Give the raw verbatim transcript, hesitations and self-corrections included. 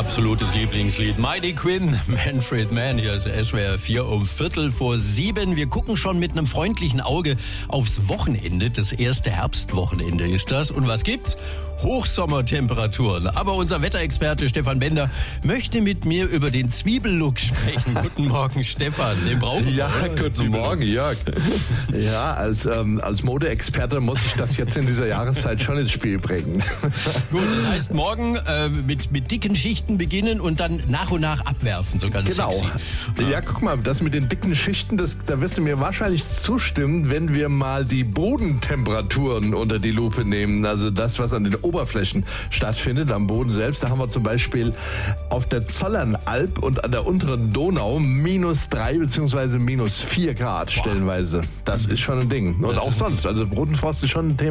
absolutes Lieblingslied. Mighty Quinn, Manfred Mann. Hier ist S W R vier um Viertel vor sieben. Wir gucken schon mit einem freundlichen Auge aufs Wochenende. Das erste Herbstwochenende ist das. Und was gibt's? Hochsommertemperaturen. Aber unser Wetterexperte Stefan Bender möchte mit mir über den Zwiebellook sprechen. Guten Morgen, Stefan. Den brauchen wir. Ja, guten Morgen, Jörg. Ja, als, ähm, als Modeexperte muss ich das jetzt in dieser Jahreszeit schon ins Spiel bringen. Gut, das heißt morgen äh, mit, mit dicken Schichten beginnen und dann nach und nach abwerfen, so ganz Genau. sexy. Ja. ja, guck mal, das mit den dicken Schichten, das, da wirst du mir wahrscheinlich zustimmen, wenn wir mal die Bodentemperaturen unter die Lupe nehmen. Also das, was an den Oberflächen stattfindet, am Boden selbst. Da haben wir zum Beispiel auf der Zollernalb und an der unteren Donau minus drei beziehungsweise minus vier Grad stellenweise. Das ist schon ein Ding. Und Das auch sonst. Also Bodenfrost ist schon ein Thema.